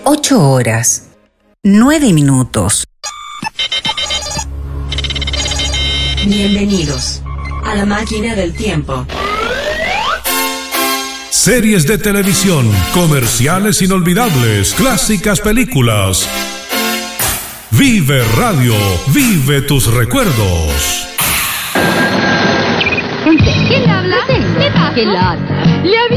8 horas, 9 minutos. Bienvenidos a la máquina del tiempo. Series de televisión, comerciales inolvidables, clásicas películas. Vive Radio, vive tus recuerdos. ¿Quién habla? ¿Qué pasa?